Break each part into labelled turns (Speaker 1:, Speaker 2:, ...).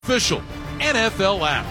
Speaker 1: official NFL app.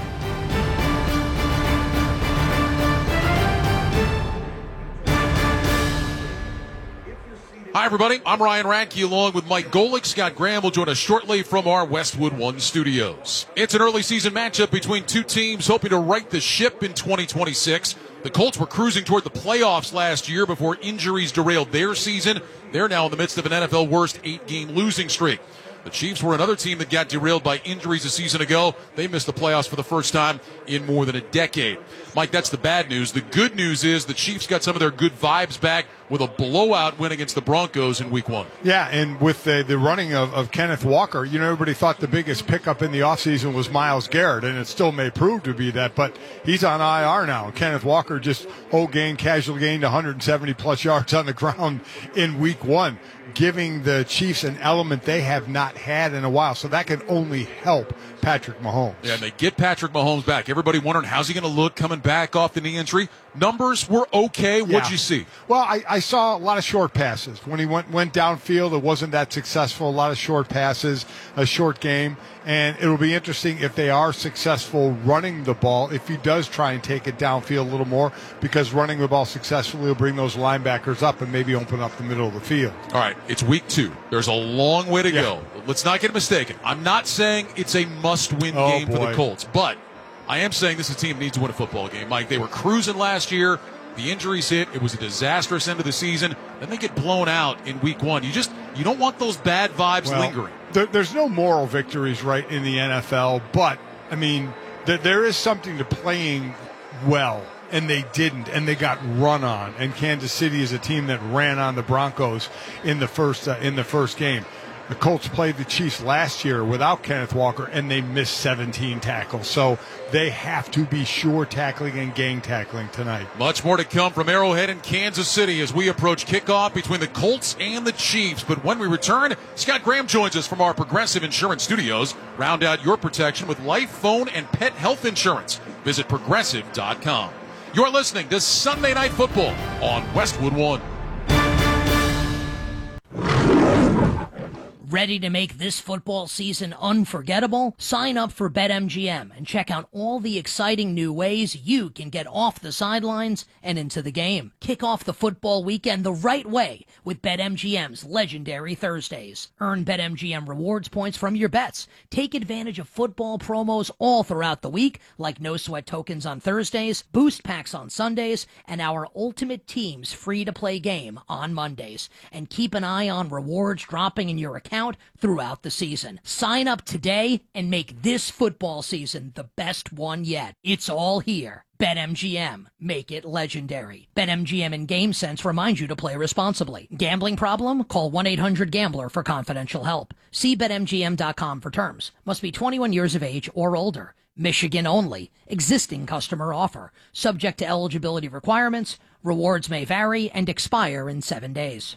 Speaker 1: Hi, everybody. I'm Ryan Radke along with Mike Golick. Scott Graham will join us shortly from our Westwood One studios. It's an early season matchup between two teams hoping to right the ship in 2026. The Colts were cruising toward the playoffs last year before injuries derailed their season. They're now in the midst of an NFL worst 8-game losing streak. The Chiefs were another team that got derailed by injuries a season ago. They missed the playoffs for the first time in more than a decade. Mike, that's the bad news. The good news is the Chiefs got some of their good vibes back with a blowout win against the Broncos in Week 1.
Speaker 2: Yeah, and with the running of Kenneth Walker, everybody thought the biggest pickup in the offseason was Myles Garrett, and it still may prove to be that, but he's on IR now. Kenneth Walker just casual gained 170-plus yards on the ground in Week 1, giving the Chiefs an element they have not had in a while, so that can only help Patrick Mahomes.
Speaker 1: Yeah, and they get Patrick Mahomes back. Everybody wondering, how's he going to look coming back off the knee injury? Numbers were okay. What'd you see?
Speaker 2: Well, I saw a lot of short passes. When he went downfield, it wasn't that successful. A lot of short passes, a short game. And it'll be interesting if they are successful running the ball, if he does try and take it downfield a little more, because running the ball successfully will bring those linebackers up and maybe open up the middle of the field.
Speaker 1: All right, it's Week 2. There's a long way to go. Let's not get mistaken. I'm not saying it's a must-win game for the Colts, but I am saying this is a team that needs to win a football game. Mike, they were cruising last year. The injuries hit. It was a disastrous end of the season. Then they get blown out in Week 1. You don't want those bad vibes lingering.
Speaker 2: There's no moral victories, right, in the NFL, but, there is something to playing well, and they didn't, and they got run on. And Kansas City is a team that ran on the Broncos in the first game. The Colts played the Chiefs last year without Kenneth Walker, and they missed 17 tackles. So they have to be sure tackling and gang tackling tonight.
Speaker 1: Much more to come from Arrowhead and Kansas City as we approach kickoff between the Colts and the Chiefs. But when we return, Scott Graham joins us from our Progressive Insurance Studios. Round out your protection with life, phone, and pet health insurance. Visit Progressive.com. You're listening to Sunday Night Football on Westwood One.
Speaker 3: Ready to make this football season unforgettable? Sign up for BetMGM and check out all the exciting new ways you can get off the sidelines and into the game. Kick off the football weekend the right way with BetMGM's legendary Thursdays. Earn BetMGM rewards points from your bets. Take advantage of football promos all throughout the week, like no sweat tokens on Thursdays, boost packs on Sundays, and our Ultimate Teams free-to-play game on Mondays. And keep an eye on rewards dropping in your account throughout the season. Sign up today and make this football season the best one yet. It's all here. BetMGM. Make it legendary. BetMGM and GameSense remind you to play responsibly. Gambling problem? Call 1-800-GAMBLER for confidential help. See BetMGM.com for terms. Must be 21 years of age or older. Michigan only. Existing customer offer. Subject to eligibility requirements. Rewards may vary and expire in 7 days.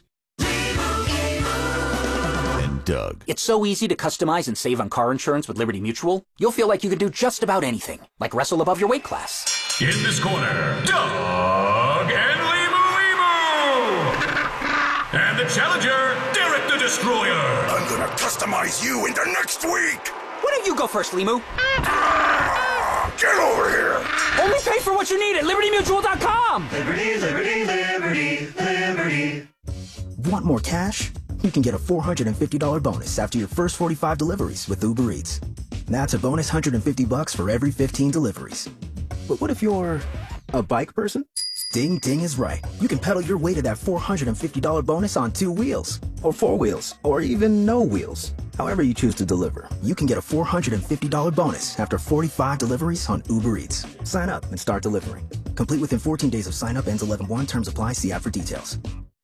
Speaker 4: Doug. It's so easy to customize and save on car insurance with Liberty Mutual. You'll feel like you could do just about anything, like wrestle above your weight class.
Speaker 5: In this corner, Doug and Limu. And the challenger, Derek the Destroyer.
Speaker 6: I'm gonna customize you into next week.
Speaker 4: Why don't you go first, Limu?
Speaker 6: Get over here.
Speaker 4: Only pay for what you need at LibertyMutual.com.
Speaker 7: Liberty, liberty, liberty, liberty.
Speaker 8: Want more cash? You can get a $450 bonus after your first 45 deliveries with Uber Eats. That's a bonus $150 for every 15 deliveries. But what if you're a bike person? Ding Ding is right. You can pedal your way to that $450 bonus on 2 wheels, or 4 wheels, or even no wheels. However you choose to deliver, you can get a $450 bonus after 45 deliveries on Uber Eats. Sign up and start delivering. Complete within 14 days of sign up. Ends 11/1. Terms apply. See app for details.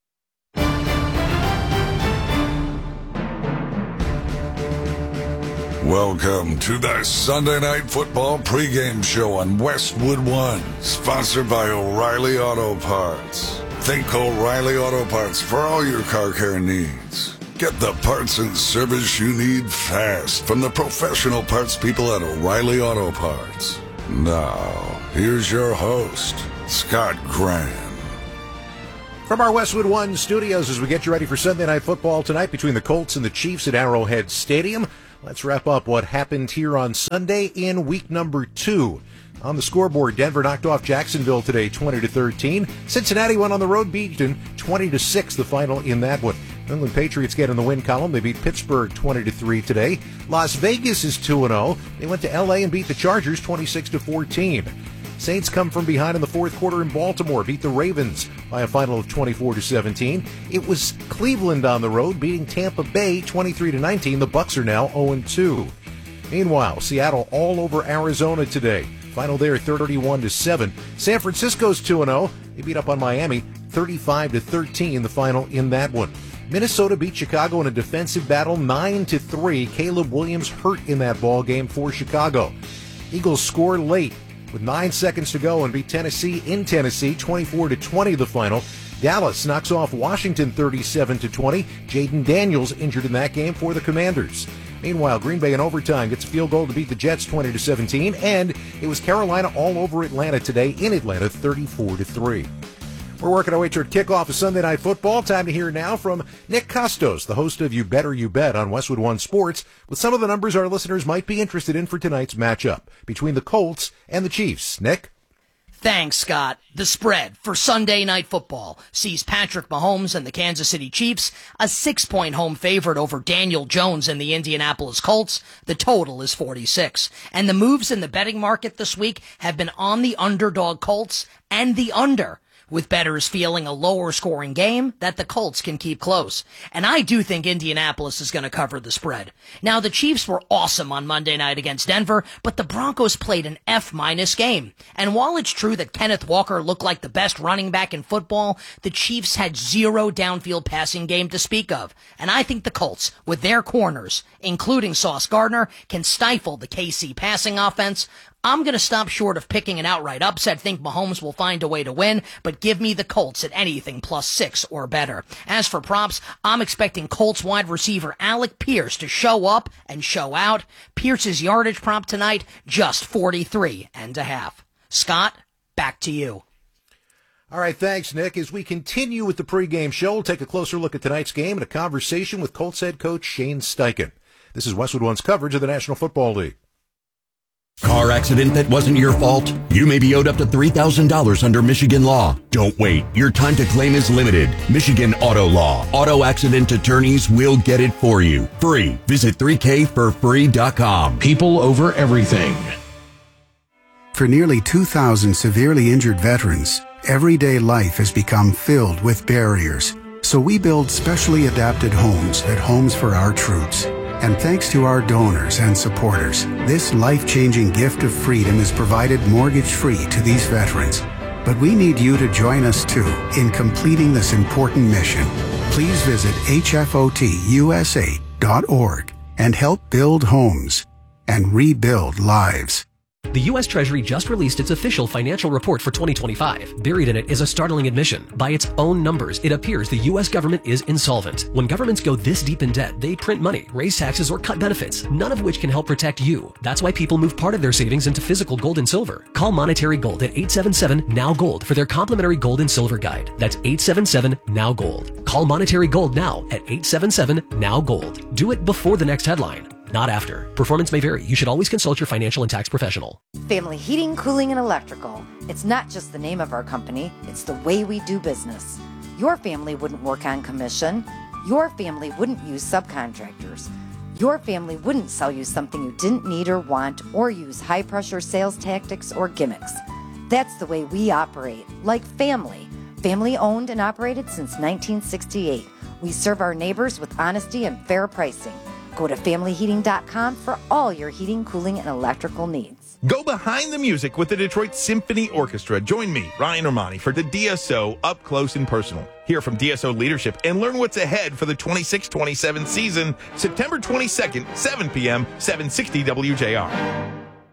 Speaker 6: Welcome to the Sunday Night Football pregame show on Westwood One, sponsored by O'Reilly Auto Parts. Think O'Reilly Auto Parts for all your car care needs. Get the parts and service you need fast from the professional parts people at O'Reilly Auto Parts. Now, here's your host, Scott Graham.
Speaker 9: From our Westwood One studios as we get you ready for Sunday Night Football tonight between the Colts and the Chiefs at Arrowhead Stadium. Let's wrap up what happened here on Sunday in week number 2. On the scoreboard, Denver knocked off Jacksonville today 20-13. Cincinnati went on the road, beat them 20-6, the final in that one. New England Patriots get in the win column. They beat Pittsburgh 20-3 today. Las Vegas is 2-0. They went to L.A. and beat the Chargers 26-14. Saints come from behind in the fourth quarter in Baltimore, beat the Ravens by a final of 24-17. It was Cleveland on the road, beating Tampa Bay 23-19. The Bucs are now 0-2. Meanwhile, Seattle all over Arizona today. Final there 31-7. San Francisco's 2-0. They beat up on Miami 35-13, the final in that one. Minnesota beat Chicago in a defensive battle 9-3. Caleb Williams hurt in that ball game for Chicago. Eagles score late with 9 seconds to go and beat Tennessee in Tennessee 24-20, the final. Dallas knocks off Washington 37-20. Jaden Daniels injured in that game for the Commanders. Meanwhile, Green Bay in overtime gets a field goal to beat the Jets 20-17, and it was Carolina all over Atlanta today in Atlanta 34-3. We're working our way toward kickoff of Sunday Night Football. Time to hear now from Nick Costos, the host of You Better You Bet on Westwood One Sports, with some of the numbers our listeners might be interested in for tonight's matchup between the Colts and the Chiefs. Nick?
Speaker 3: Thanks, Scott. The spread for Sunday Night Football sees Patrick Mahomes and the Kansas City Chiefs a 6-point home favorite over Daniel Jones and the Indianapolis Colts. The total is 46. And the moves in the betting market this week have been on the underdog Colts and the under, with bettors feeling a lower scoring game that the Colts can keep close. And I do think Indianapolis is going to cover the spread. Now, the Chiefs were awesome on Monday night against Denver, but the Broncos played an F- game. And while it's true that Kenneth Walker looked like the best running back in football, the Chiefs had zero downfield passing game to speak of. And I think the Colts, with their corners, including Sauce Gardner, can stifle the KC passing offense. I'm going to stop short of picking an outright upset. Think Mahomes will find a way to win, but give me the Colts at anything +6 or better. As for props, I'm expecting Colts wide receiver Alec Pierce to show up and show out. Pierce's yardage prop tonight, just 43.5. Scott, back to you.
Speaker 9: All right, thanks, Nick. As we continue with the pregame show, we'll take a closer look at tonight's game and a conversation with Colts head coach Shane Steichen. This is Westwood One's coverage of the National Football League.
Speaker 10: Car accident that wasn't your fault? You may be owed up to $3,000 under Michigan law. Don't wait. Your time to claim is limited. Michigan Auto Law. Auto accident attorneys will get it for you. Free. Visit 3kforfree.com.
Speaker 11: People over everything.
Speaker 12: For nearly 2,000 severely injured veterans, everyday life has become filled with barriers. So we build specially adapted homes at Homes for Our Troops. And thanks to our donors and supporters, this life-changing gift of freedom is provided mortgage-free to these veterans. But we need you to join us, too, in completing this important mission. Please visit hfotusa.org and help build homes and rebuild lives.
Speaker 13: The U.S. Treasury just released its official financial report for 2025. Buried in it is a startling admission. By its own numbers, it appears the U.S. government is insolvent. When governments go this deep in debt, they print money, raise taxes, or cut benefits, none of which can help protect you. That's why people move part of their savings into physical gold and silver. Call Monetary Gold at 877-NOW-GOLD for their complimentary gold and silver guide. That's 877-NOW-GOLD. Call Monetary Gold now at 877-NOW-GOLD. Do it before the next headline, not after. Performance may vary. You should always consult your financial and tax professional.
Speaker 14: Family Heating, Cooling, and Electrical. It's not just the name of our company, it's the way we do business. Your family wouldn't work on commission. Your family wouldn't use subcontractors. Your family wouldn't sell you something you didn't need or want, or use high-pressure sales tactics or gimmicks. That's the way we operate, like family. Family owned and operated since 1968. We serve our neighbors with honesty and fair pricing. Go to familyheating.com for all your heating, cooling, and electrical needs.
Speaker 15: Go behind the music with the Detroit Symphony Orchestra. Join me, Ryan Romani, for the DSO Up Close and Personal. Hear from DSO leadership and learn what's ahead for the 26-27 season, September 22nd, 7 p.m., 760 WJR.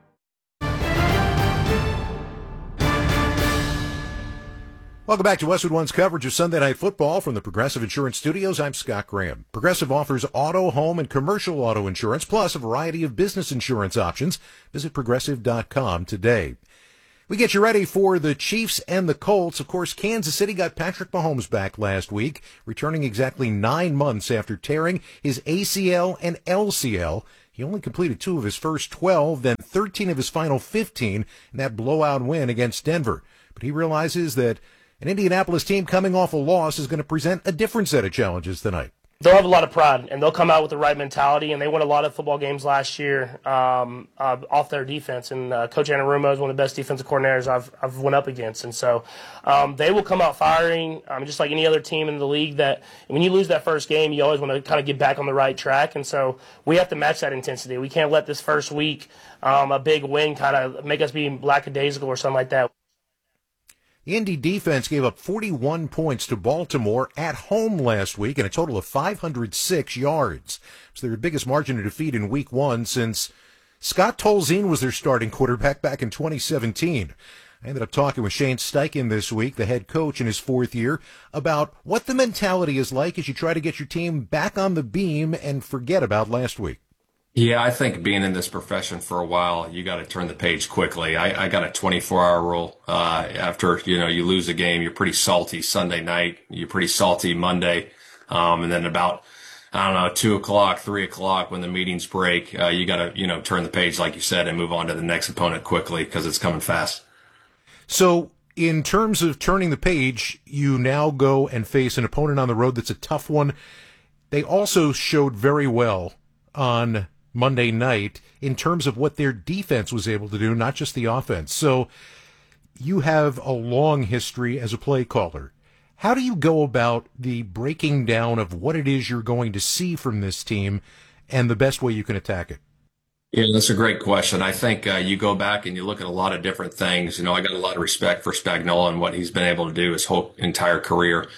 Speaker 9: Welcome back to Westwood One's coverage of Sunday Night Football from the Progressive Insurance Studios. I'm Scott Graham. Progressive offers auto, home, and commercial auto insurance, plus a variety of business insurance options. Visit Progressive.com today. We get you ready for the Chiefs and the Colts. Of course, Kansas City got Patrick Mahomes back last week, returning exactly 9 months after tearing his ACL and LCL. He only completed 2 of his first 12, then 13 of his final 15 in that blowout win against Denver. But he realizes that an Indianapolis team coming off a loss is going to present a different set of challenges tonight.
Speaker 11: They'll have a lot of pride, and they'll come out with the right mentality, and they won a lot of football games last year off their defense. And Coach Anarumo is one of the best defensive coordinators I've went up against. And so they will come out firing, just like any other team in the league, that when you lose that first game, you always want to kind of get back on the right track. And so we have to match that intensity. We can't let this first week, a big win, kind of make us be lackadaisical or something like that.
Speaker 9: The Indy defense gave up 41 points to Baltimore at home last week and a total of 506 yards. It's their biggest margin of defeat in Week 1 since Scott Tolzien was their starting quarterback back in 2017. I ended up talking with Shane Steichen this week, the head coach in his 4th year, about what the mentality is like as you try to get your team back on the beam and forget about last week.
Speaker 16: Yeah, I think being in this profession for a while, you got to turn the page quickly. I got a 24-hour rule. After, you lose a game, you're pretty salty Sunday night. You're pretty salty Monday. And then about, 2 o'clock, 3 o'clock when the meetings break, you got to, turn the page, like you said, and move on to the next opponent quickly because it's coming fast.
Speaker 9: So in terms of turning the page, you now go and face an opponent on the road that's a tough one. They also showed very well on Monday night in terms of what their defense was able to do, not just the offense. So you have a long history as a play caller. How do you go about the breaking down of what it is you're going to see from this team and the best way you can attack it?
Speaker 16: Yeah, that's a great question. I think you go back and you look at a lot of different things. I got a lot of respect for Spagnuolo and what he's been able to do his whole entire career.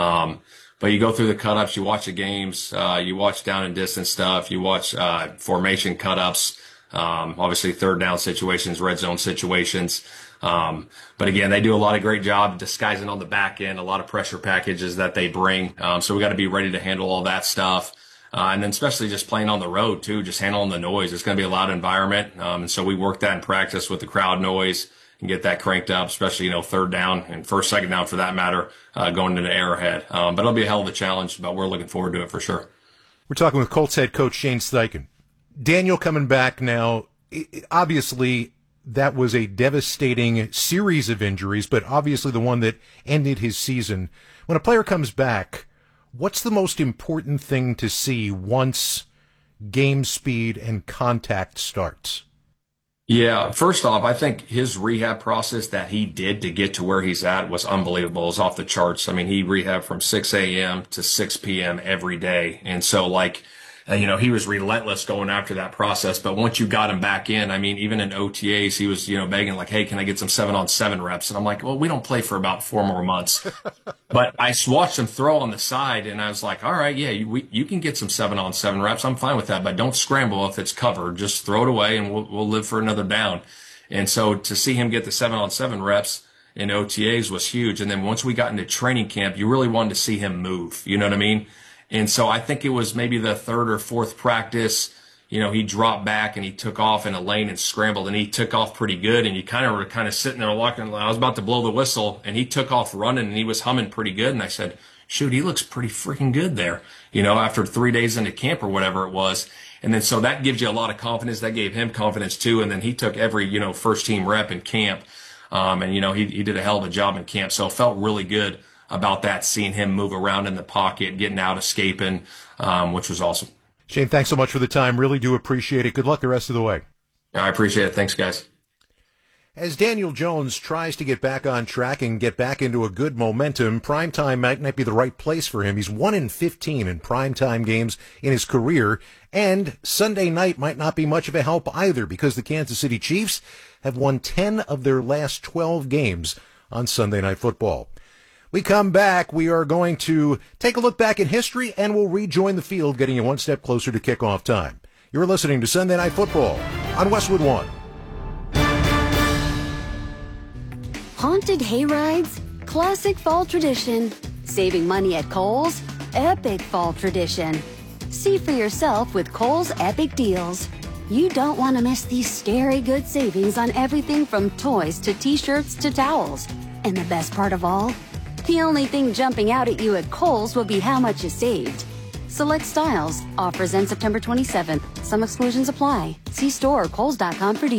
Speaker 16: But you go through the cut-ups, you watch the games, you watch down and distance stuff, you watch formation cut-ups, obviously third down situations, red zone situations. But again, they do a lot of great job disguising on the back end, a lot of pressure packages that they bring. So we got to be ready to handle all that stuff. And then especially just playing on the road too, just handling the noise. It's going to be a loud environment. And so we work that in practice with the crowd noise and get that cranked up, especially, third down and first, second down for that matter, going into Arrowhead. But it'll be a hell of a challenge, but we're looking forward to it for sure.
Speaker 9: We're talking with Colts head coach Shane Steichen. Daniel coming back now, obviously that was a devastating series of injuries, but obviously the one that ended his season. When a player comes back, what's the most important thing to see once game speed and contact starts?
Speaker 16: Yeah, first off, I think his rehab process that he did to get to where he's at was unbelievable. It was off the charts. I mean, he rehabbed from 6 a.m. to 6 p.m. every day. And so, he was relentless going after that process. But once you got him back in, I mean, even in OTAs, he was, begging like, hey, can I get some 7-on-7 reps? And I'm like, well, we don't play for about 4 more months. But I watched him throw on the side, and I was like, all right, yeah, you can get some 7-on-7 reps. I'm fine with that, but don't scramble if it's covered. Just throw it away, and we'll live for another down. And so to see him get the 7-on-7 reps in OTAs was huge. And then once we got into training camp, you really wanted to see him move. You know what I mean? And so I think it was maybe the 3rd or 4th practice, he dropped back and he took off in a lane and scrambled, and he took off pretty good. And you were sitting there looking, I was about to blow the whistle, and he took off running and he was humming pretty good. And I said, shoot, he looks pretty freaking good there, after 3 days into camp or whatever it was. And then so that gives you a lot of confidence. That gave him confidence too. And then he took every, first team rep in camp. And he did a hell of a job in camp. So it felt really good about that, seeing him move around in the pocket, getting out, escaping, which was awesome.
Speaker 9: Shane, thanks so much for the time. Really do appreciate it. Good luck the rest of the way.
Speaker 16: I appreciate it. Thanks, guys.
Speaker 9: As Daniel Jones tries to get back on track and get back into a good momentum, primetime might not be the right place for him. He's 1-15 in primetime games in his career, and Sunday night might not be much of a help either because the Kansas City Chiefs have won 10 of their last 12 games on Sunday Night Football. We come back, we are going to take a look back in history, and we'll rejoin the field, getting you one step closer to kickoff time. You're listening to Sunday Night Football on Westwood One.
Speaker 17: Haunted hayrides, classic fall tradition. Saving money at Kohl's, epic fall tradition. See for yourself with Kohl's Epic Deals. You don't want to miss these scary good savings on everything from toys to t-shirts to towels. And the best part of all? The only thing jumping out at you at Kohl's will be how much you saved. Select styles. Offers end September 27th. Some exclusions apply. See store or Kohl's.com for details.